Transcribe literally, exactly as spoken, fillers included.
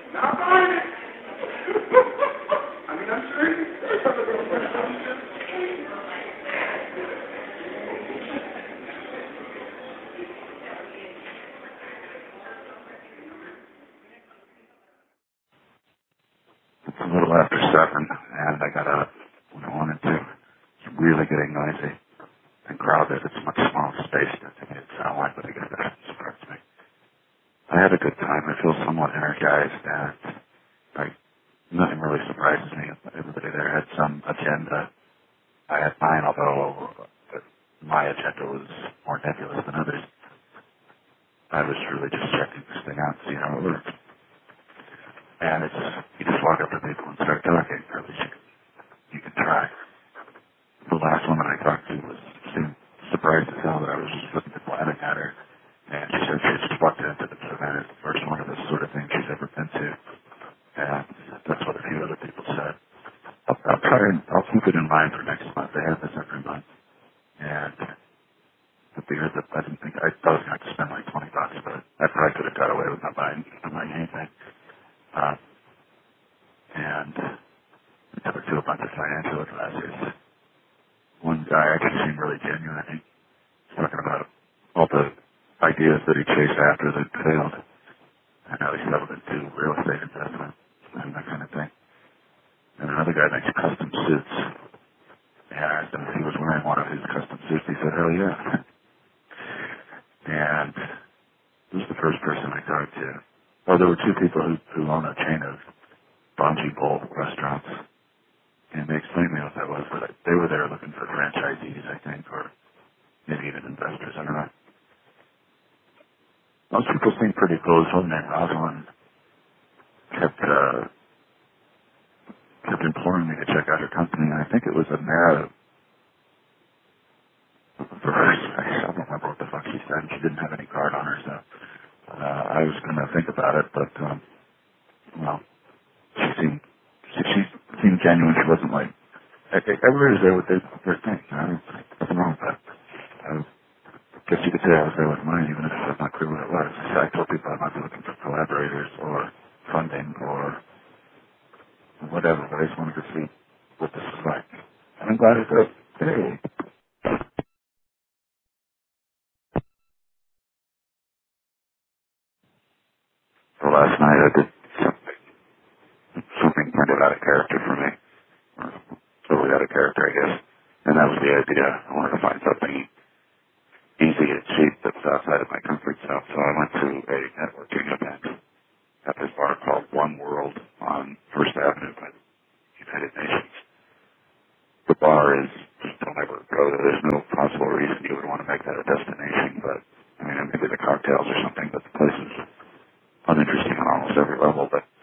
Not buying it. I mean, I'm sure you can say something about that. It's a little after seven, and I got up when I wanted to. It's really getting noisy and crowded. It's a much smaller space than I made it sound like, but I guess that surprised me. I had a good time. I feel somewhat energized, and like nothing really surprises me. Everybody there had some agenda. I had mine, although my agenda was more nebulous than others. I was really just checking this thing out, see how it works. And it's you just walk up to people and start talking, or at least you can, you can try. The last one that I talked to was seemed surprised as hell that I was just looking at glancing at her. And she said she just walked into the event. It's the first one of this sort of thing she's ever been to. And that's what a few other people said. I'll, I'll try and I'll keep it in mind for next month. They have this every month. And the beer that I didn't think I thought I was going to have to spend like twenty bucks, but I probably could have got away with not buying, not buying anything. Uh, and I took her to a bunch of financial advisors. One guy actually seemed really genuine. He was talking about all the ideas that he chased after that failed, and how he settled into real estate investment and that kind of thing. And another guy makes custom suits. And I asked him if he was wearing one of his custom suits. He said, hell yeah. And this was the first person I talked to. Oh, there were two people who, who own a chain of bungee bowl restaurants. And they explained to me what that was, but they were there looking for franchisees, I think, or maybe even investors. I don't know. Most people seemed pretty cool. This one named Rosalind kept, uh, kept imploring me to check out her company, and I think it was a Mara verse. I don't remember what the fuck she said. She didn't have any card on her, so uh, I was going to think about it, but, um, well, she seemed, she, she seemed genuine. She wasn't like, everybody's there with their, their thing. You know? Nothing wrong with that. I guess you could say I was there with mine, even if I'm not clear what it was. I told people I might be looking for collaborators or funding or whatever, but I just wanted to see what this was like. And I'm glad it did. Hey. So last night I did something, something kind of out of character for me. Or totally out of character, I guess. And that was the idea. I wanted to find something easy and cheap that's outside of my comfort zone. So I went to a networking event at this bar called One World on First Avenue by the United Nations. The bar is, just don't ever go there. There's no possible reason you would want to make that a destination, but, I mean, maybe the cocktails or something, but the place is uninteresting on almost every level, but